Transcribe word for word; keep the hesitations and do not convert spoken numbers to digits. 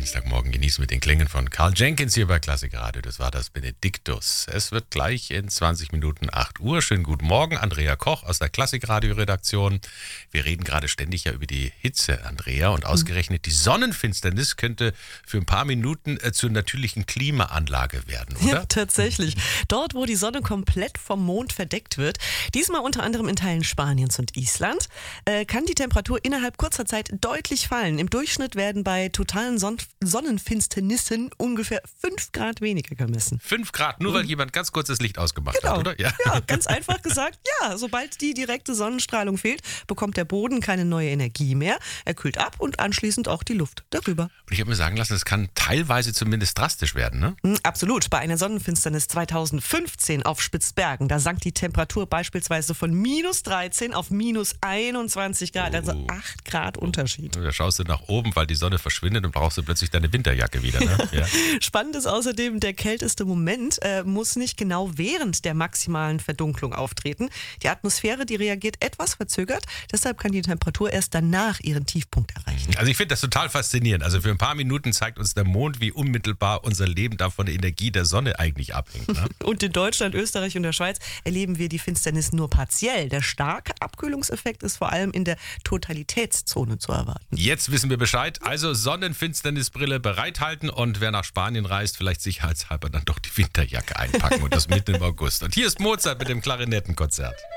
Dienstagmorgen genießen mit den Klängen von Karl Jenkins hier bei Klassik Radio. Das war das Benediktus. Es wird gleich in zwanzig Minuten acht Uhr. Schönen guten Morgen, Andrea Koch aus der Klassik Radio Redaktion. Wir reden gerade ständig ja über die Hitze, Andrea, und ausgerechnet die Sonnenfinsternis könnte für ein paar Minuten äh, zur natürlichen Klimaanlage werden, oder? Ja, tatsächlich. Dort, wo die Sonne komplett vom Mond verdeckt wird, diesmal unter anderem in Teilen Spaniens und Island, äh, kann die Temperatur innerhalb kurzer Zeit deutlich fallen. Im Durchschnitt werden bei totalen Son- Sonnenfinsternissen ungefähr fünf Grad weniger gemessen. Fünf Grad, nur weil jemand ganz kurz das Licht ausgemacht Genau. hat, oder? Ja. ja, ganz einfach gesagt, ja, sobald die direkte Sonnenstrahlung fehlt, bekommt der Boden keine neue Energie mehr. Er kühlt ab und anschließend auch die Luft darüber. Und ich habe mir sagen lassen, es kann teilweise zumindest drastisch werden, ne? Mm, Absolut. Bei einer Sonnenfinsternis zweitausendfünfzehn auf Spitzbergen, da sank die Temperatur beispielsweise von minus dreizehn auf minus einundzwanzig Grad, also Oh. acht Grad Unterschied. Da schaust du nach oben, weil die Sonne verschwindet und brauchst du plötzlich deine Winterjacke wieder, ne? Ja. Spannend ist außerdem, der kälteste Moment äh, muss nicht genau während der maximalen Verdunklung auftreten. Die Atmosphäre, die reagiert etwas verzögert, deshalb kann die Temperatur erst danach ihren Tiefpunkt erreichen. Also ich finde das total faszinierend. Also für ein paar Minuten zeigt uns der Mond, wie unmittelbar unser Leben da von der Energie der Sonne eigentlich abhängt. Ne? Und in Deutschland, Österreich und der Schweiz erleben wir die Finsternis nur partiell. Der starke Abkühlungseffekt ist vor allem in der Totalitätszone zu erwarten. Jetzt wissen wir Bescheid. Also Sonnenfinsternisbrille bereithalten und wer nach Spanien reist, vielleicht sicherheitshalber dann doch die Winterjacke einpacken und das mitten im August. Und hier ist Mozart mit dem Klarinettenkonzert.